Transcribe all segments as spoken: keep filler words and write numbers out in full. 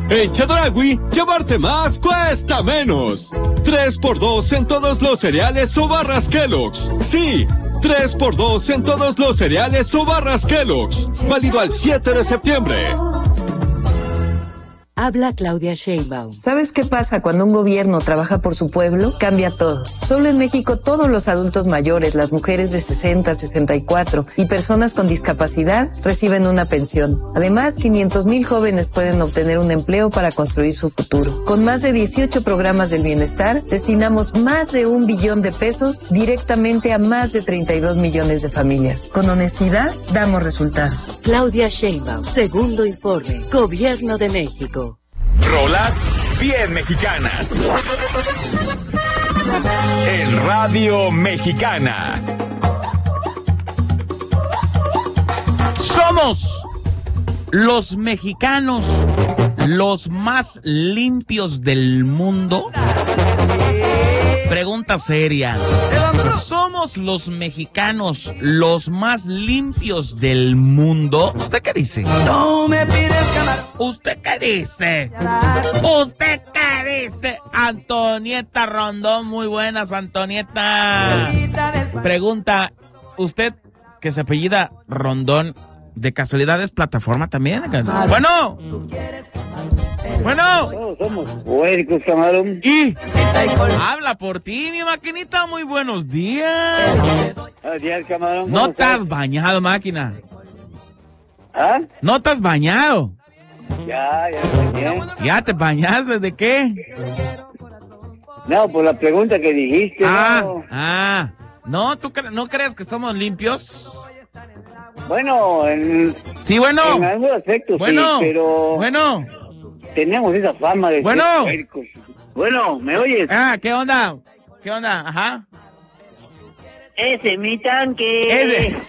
En Chedraui, llevarte más cuesta menos. tres por dos en todos los cereales o barras Kellogg's. Sí, tres por dos en todos los cereales o barras Kellogg's. Válido al siete de septiembre. Habla Claudia Sheinbaum. ¿Sabes qué pasa cuando un gobierno trabaja por su pueblo? Cambia todo. Solo en México todos los adultos mayores, las mujeres de sesenta, sesenta y cuatro y personas con discapacidad reciben una pensión. Además, quinientos mil jóvenes pueden obtener un empleo para construir su futuro. Con más de dieciocho programas del bienestar, destinamos más de un billón de pesos directamente a más de treinta y dos millones de familias. Con honestidad, damos resultados. Claudia Sheinbaum, segundo informe, Gobierno de México. Rolas bien mexicanas. En Radio Mexicana. Somos los mexicanos los más limpios del mundo. Pregunta seria. ¿Somos los mexicanos los más limpios del mundo? ¿Usted qué dice? No me pides camarón. ¿Usted qué dice? ¿Usted qué dice? Antonieta Rondón, muy buenas, Antonieta. Pregunta, ¿usted que se apellida Rondón, de casualidad es plataforma también? Bueno. Bueno. Todos somos puercos, camarón. Y habla por ti, mi maquinita. Muy buenos días. Buenos días, camarón. No te has bañado, máquina. ¿Ah? No te has bañado. Ya, ya me bañé. ¿Ya te bañaste de qué? No, por la pregunta que dijiste. Ah, no. ah. No, ¿tú cre- no crees que somos limpios? Bueno, en, Sí, bueno. en algún aspecto Bueno. sí, pero Bueno. tenemos esa fama de Bueno. ser puercos. Bueno, ¿me oyes? Ah, ¿qué onda? ¿Qué onda? Ajá. Ese es mi tanque. Ese.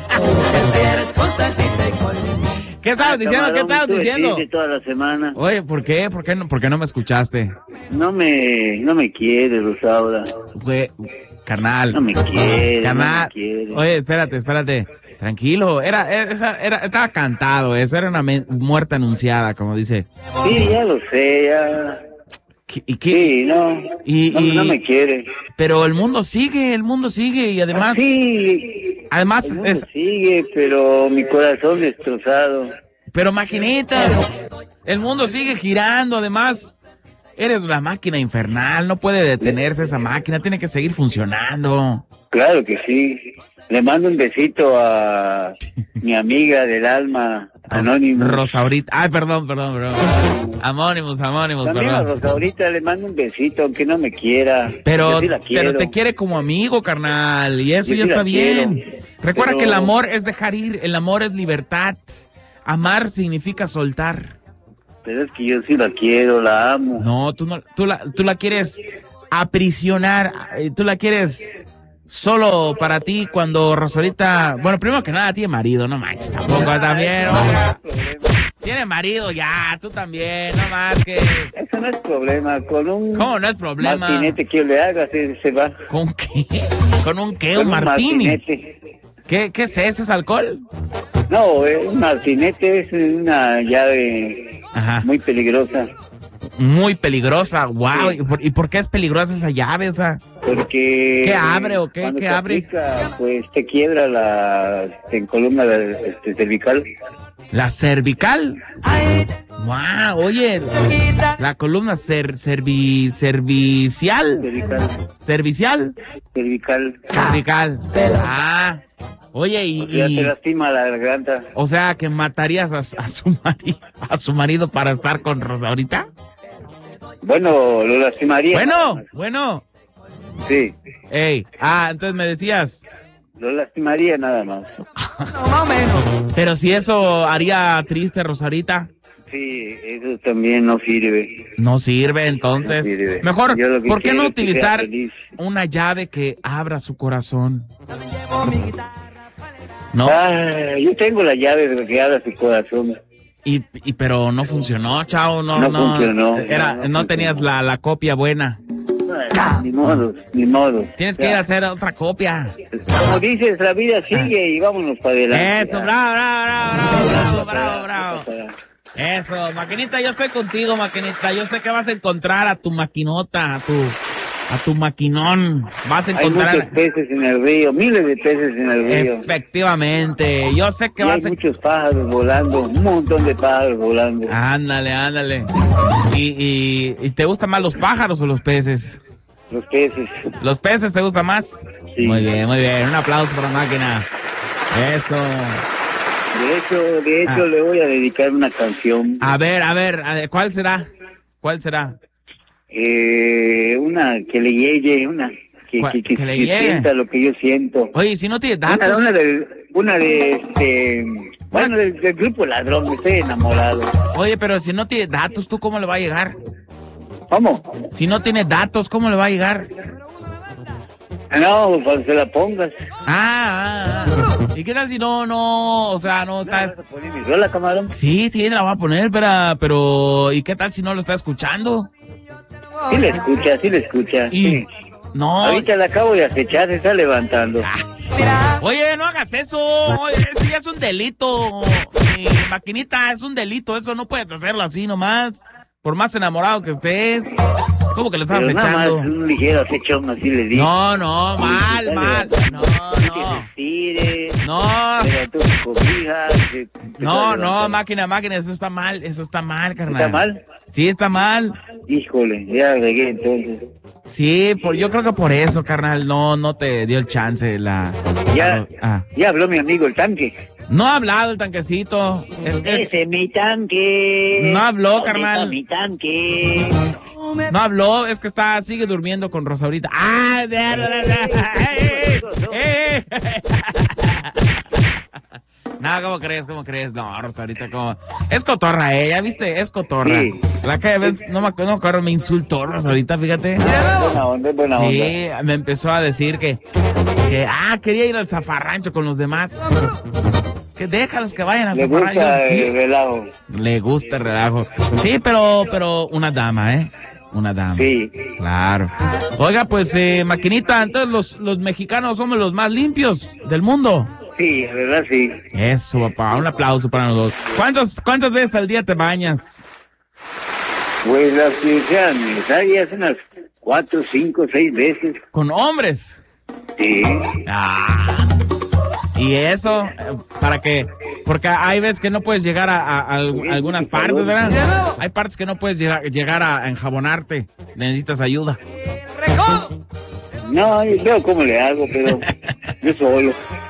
¿Qué estabas diciendo? ¿Qué estabas Estuve diciendo? triste toda la semana. Oye, ¿por qué? ¿Por qué no, por qué no me escuchaste? No me, no me quiere, Rosaura. Güey, carnal. No me quiere, Carnal. no me quiere. Oye, espérate, espérate. Tranquilo. Era, era, esa- era, estaba cantado. Eso era una me- muerte anunciada, como dice. Sí, ya lo sé, ya. ¿Qué- ¿Y qué? Sí, no. Y- no, y- no me quiere. Pero el mundo sigue, el mundo sigue y además, Ah, sí, además el mundo es, sigue, pero mi corazón destrozado. pero maquinita, el mundo sigue girando, además, eres la máquina infernal, no puede detenerse esa máquina, tiene que seguir funcionando. Claro que sí. Le mando un besito a mi amiga del alma, Anónimo. Rosaurita, ay, perdón, perdón, perdón. Amónimos, amónimos, También a perdón. Rosaurita le mando un besito, aunque no me quiera. Pero, Yo sí la quiero. pero te quiere como amigo, carnal, y eso Yo ya sí está la bien. quiero, Recuerda pero- que el amor es dejar ir, el amor es libertad. Amar significa soltar. Pero es que yo sí la quiero, la amo. No, tú no, tú la, tú la quieres aprisionar, eh, tú la quieres solo para ti cuando Rosalita, bueno, primero que nada tiene marido, no manches, tampoco también. oiga. Tiene marido ya, tú también, no más que es. Eso no es problema, con un ¿Cómo no es problema? martinete que yo le haga, se, se va. ¿Con qué? ¿Con un qué? Con ¿Un un martini? martinete. ¿Qué, ¿Qué es eso? ¿Es alcohol? No, eh, un martinete es una llave Ajá. muy peligrosa, Muy peligrosa, wow. ¿Y por, y por qué es peligrosa esa llave? O sea, porque... ¿Qué abre o qué? cuando ¿Qué te abre? aplica, pues te quiebra la este, columna de- este, cervical. la cervical. Wow, oye, la columna cer, cervi, servicial. Cervical. Servicial. Cervical. Cervical. Ah, oye, y, O sea, y- te lastima la garganta. o sea, que matarías a, a su marido, a su marido para estar con Rosaurita. Bueno, lo lastimaría. Bueno, bueno. Sí, Ey, ah, entonces me decías, lo lastimaría nada más. pero si eso haría triste a Rosaurita, Sí, eso también no sirve. no sirve, entonces. No sirve. Mejor, Yo lo que ¿por qué quiero no es que sea utilizar feliz. una llave que abra su corazón? No, Ah, yo tengo la llave de que abra su corazón. y, y pero no funcionó, chao, no, No no. funcionó, Era, no, no, no tenías la, la copia buena. Ah, Ni modo, ni modo. Tienes que ir a hacer otra copia. Como dices, la vida sigue y vámonos para adelante. Eso, bravo, bravo, bravo, bravo, bravo, bravo, bravo. Eso, maquinita, yo estoy contigo, maquinita. Yo sé que vas a encontrar a tu maquinota, a tu, a tu maquinón. Vas a encontrar. Hay muchos peces en el río, miles de peces en el río. Efectivamente, yo sé que y vas hay a. muchos pájaros volando, un montón de pájaros volando. Ándale, ándale. ¿Y, y, y te gustan más los pájaros o los peces? Los peces. ¿Los peces te gustan más? Sí. Muy bien, muy bien. Un aplauso para la máquina. Eso. De hecho, de hecho Ah. le voy a dedicar una canción. A ver, a ver, a ver, ¿cuál será? ¿Cuál será? Eh, una que le llegue, una que, ¿Cuál? que, que, Que le que llegue. sienta lo que yo siento. Oye, si no tienes Una, datos. una, de, una de este, bueno, del, del grupo Ladrón, me estoy enamorado. Oye, pero si no tienes datos, ¿tú cómo le va a llegar? ¿Cómo? Si no tienes datos, ¿cómo le va a llegar? No, cuando se la pongas. Ah, ah, ah. ¿Y qué tal si no, no, o sea, no está... ¿Vas a poner mi rola, camarón? Sí, sí, la voy a poner, pero, pero, ¿y qué tal si no lo está escuchando? Sí le escucha, sí le escucha. Y, Sí. no... Ahorita la acabo de acechar, se está levantando. Oye, no hagas eso, oye, eso ya es un delito, mi maquinita, es un delito, eso no puedes hacerlo así nomás, por más enamorado que estés. ¿Cómo que le estás Pero nada más echando? un ligero acechón, así le digo. No, no, mal, mal, no, no. Tire, No, levantó sus cobijas, se- se no, está no, levantando. máquina, máquina, eso está mal, eso está mal, carnal. ¿Está mal? Sí, está mal. Híjole, ya regué entonces. Sí, por, yo creo que por eso, carnal, no, no te dio el chance la... Ya, Ah. ya habló mi amigo el tanque. No ha hablado el tanquecito. Es- es- Ese es mi tanque. No habló, ¿Dónde carnal. está mi tanque? no habló, es que está, sigue durmiendo con Rosaurita. ¡Ah! ya, ya, ya, ya. ¡Eh, eh, eh! No, ¿cómo crees? ¿Cómo crees? No, Rosaurita, ¿cómo? Es cotorra, ¿eh? ¿Ya viste? Es cotorra. Sí. La que ves, no me acuerdo, no me acuerdo, me insultó Rosaurita, fíjate. Buena onda, buena onda. Sí, me empezó a decir que, que, ah, quería ir al zafarrancho con los demás. Que déjalos que vayan al Le zafarrancho. gusta ¿Qué? el relajo. Le gusta el relajo. Sí, pero, pero una dama, ¿eh? Una dama. Sí. Claro. Oiga, pues, eh, maquinita, entonces los, los mexicanos somos los más limpios del mundo. Sí, la verdad sí. Eso, papá. Un aplauso para los dos. ¿Cuántos, ¿Cuántas veces al día te bañas? Pues las que sean necesarias, unas cuatro, cinco, seis veces. ¿Con hombres? Sí. Ah. ¿Y eso? eh, ¿Para qué? Porque hay veces que no puedes llegar a, a- a al- algunas partes, ¿verdad? Hay partes que no puedes llegar, llegar a enjabonarte. Necesitas ayuda. No, yo veo cómo le hago, pero yo solo.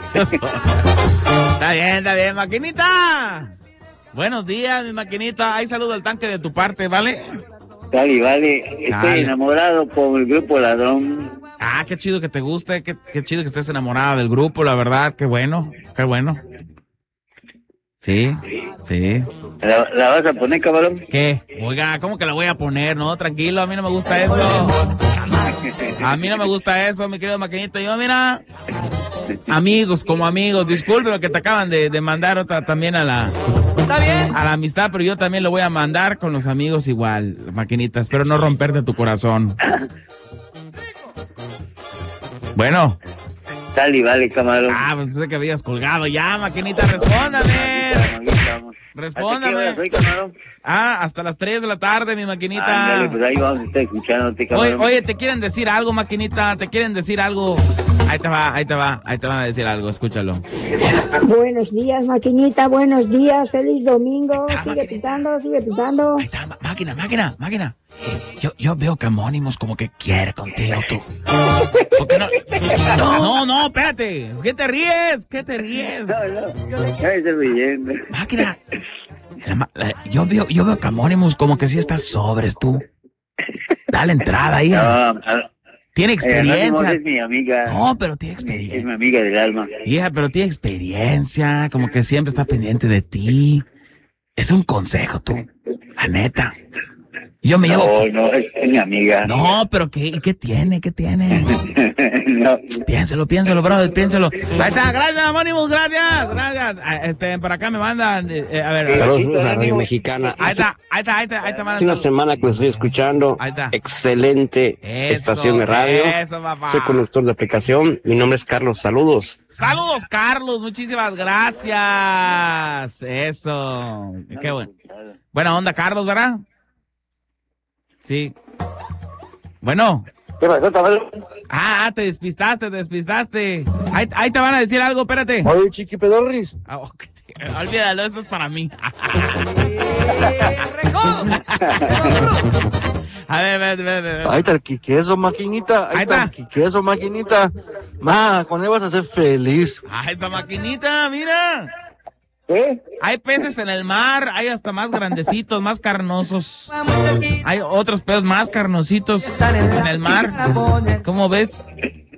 Está bien, está bien, maquinita. Buenos días, mi maquinita. Ahí saludo al tanque de tu parte, ¿vale? Dale, vale. Estoy Dale. enamorado con el grupo Ladrón. Ah, qué chido que te guste, qué, qué chido que estés enamorada del grupo, la verdad, qué bueno, qué bueno. Sí, sí. ¿La, la vas a poner, cabrón? ¿Qué? Oiga, ¿cómo que la voy a poner? No, tranquilo, a mí no me gusta eso. A mí no me gusta eso, mi querido maquinita. Yo, mira, amigos, como amigos, disculpen que te acaban de, de mandar otra también a la... Está bien. A la amistad, pero yo también lo voy a mandar con los amigos igual, maquinita. Espero no romperte tu corazón. Bueno. Dale, vale, camarón. Ah, pues sé que habías colgado ya, maquinita, respóndame. Aquí estamos. Respóndame. ¿Hasta qué hora soy, camarón? Ah, hasta las tres de la tarde, mi maquinita. Ándale, pues ahí vamos a estar escuchándote, Oye, camarón. oye, te quieren decir algo, maquinita, te quieren decir algo. Ahí te va, ahí te va, ahí te van a decir algo, escúchalo. Buenos días, maquinita, buenos días, feliz domingo. Ahí está, Sigue maquinita. pitando, sigue pitando. Ahí está, ma- máquina, máquina, máquina. Yo, yo veo que Amónimos como que quiere contigo, tú. ¿Por qué no? No, no, espérate. ¿Qué te ríes? ¿Qué te ríes? No, no. Ya me estoy riendo. Máquina. La ma- la- yo veo, yo veo que Amónimos como que sí estás sobres, tú. Dale entrada ahí. No, a- Tiene eh, Anónimos experiencia. es mi amiga. No, pero tiene Es experiencia. mi amiga del alma. Hija, pero tiene experiencia, como que siempre está pendiente de ti. Es un consejo, tú, la neta. Yo me llevo... No, no, es mi amiga. No, pero ¿qué, qué tiene? ¿Qué tiene? No. Piénselo, piénselo, brother, piénselo. Ahí está, gracias, Anónimos, gracias, gracias. Este, por acá me mandan, eh, a ver. Saludos a Radio Mexicana. Ahí está, ahí está, ahí está, ahí está. Hace una semana que lo estoy escuchando. Ahí está. Excelente Eso, estación de radio. Eso, papá. Soy conductor de aplicación. Mi nombre es Carlos. Saludos. Saludos, Carlos, muchísimas gracias. Eso, qué bueno. Buena onda, Carlos, ¿verdad? Sí. Bueno. ¿Qué pasó, Tabalo? Ah, te despistaste, te despistaste. Ahí, ahí te van a decir algo, espérate. Oye, Chiqui Pedorris. Ah, okay. Olvídalo, eso es para mí. A ver, ver, ver, ver. Ahí está el quiqueso, maquinita. Ahí, Ahí está el está. quiqueso, maquinita. Ma, con él vas a ser feliz. Ah, esta maquinita, mira. ¿Qué? Hay peces en el mar, hay hasta más grandecitos, más carnosos. Hay otros peces más carnositos en el mar. ¿Cómo ves?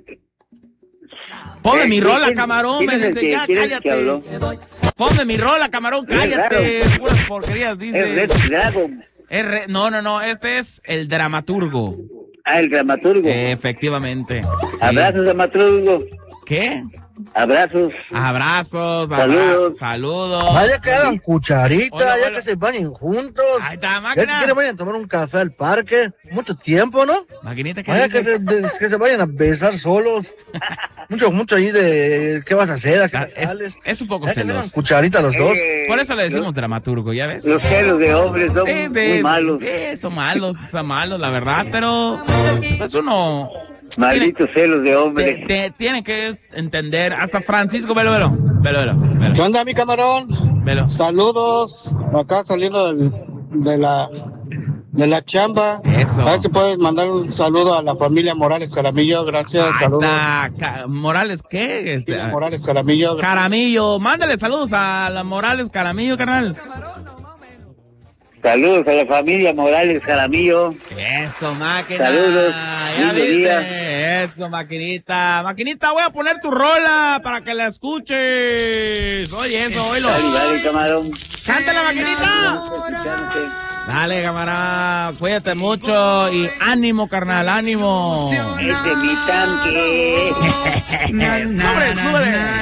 Ponme mi rola, camarón, me dice, ya, cállate. Ponme mi rola, camarón, cállate. Puras porquerías, dice. Es Red Dragon. Es re- No, no, no, este es el dramaturgo. Ah, el dramaturgo. Efectivamente. Sí. Abrazos, dramaturgo. ¿Qué? Abrazos. Abrazos, abra- Saludos. saludos. Vaya que hagan cucharita, Hola, ya hola. que se vayan juntos. Ahí está, Ya si máquina. quieren vayan a tomar un café al parque. Mucho tiempo, ¿no? Maquinita, ¿qué Vaya que se, dices? de- que se vayan a besar solos. Mucho, mucho ahí de qué vas a hacer, a qué Ah, te sales. Es, es un poco Ya que se hagan celoso. cucharita los dos. Eh, Por eso le decimos dramaturgo, ¿ya ves? Los celos de hombres son Sí, sí, muy malos. sí, son malos, son malos, la verdad, pero pues uno Malditos celos de hombres. te- te- tiene que entender. Hasta Francisco, velo, velo, velo, velo, velo, ¿Qué onda, mi camarón? velo. Saludos. Acá saliendo del- de la de la chamba. Eso. A ver si puedes mandar un saludo a la familia Morales Caramillo. Gracias. Ahí Saludos. está, Ca- Morales, ¿qué? Este, ah, Morales Caramillo. Caramillo, mándale saludos a la Morales Caramillo, carnal. Saludos a la familia Morales Jaramillo. Eso, máquina. Saludos. Ya Lindo viste. día. Eso, maquinita. Maquinita, voy a poner tu rola para que la escuches. Oye, eso, oílo. Dale, dale, camarón. Cántala, maquinita. Dale, camarada. Cuídate mucho y ánimo, carnal, ánimo. Ese es mi tanque. Sobre, sube.